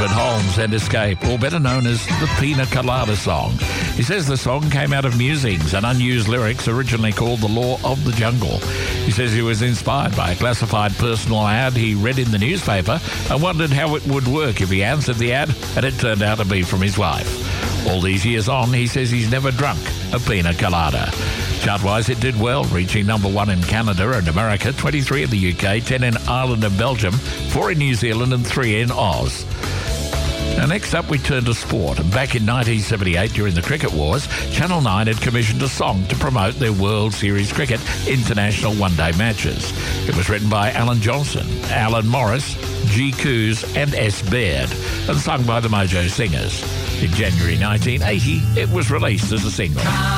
Edward Holmes and Escape, or better known as the Pina Colada song. He says the song came out of musings and unused lyrics originally called The Law of the Jungle. He says he was inspired by a classified personal ad he read in the newspaper and wondered how it would work if he answered the ad, and it turned out to be from his wife. All these years on, he says he's never drunk a Pina Colada. Chart-wise, it did well, reaching number 1 in Canada and America, 23 in the UK, 10 in Ireland and Belgium, 4 in New Zealand and 3 in Oz. Now, next up, we turn to sport. And back in 1978, during the Cricket Wars, Channel 9 had commissioned a song to promote their World Series Cricket international one-day matches. It was written by Alan Johnson, Alan Morris, G. Coos and S. Baird, and sung by the Mojo Singers. In January 1980, it was released as a single.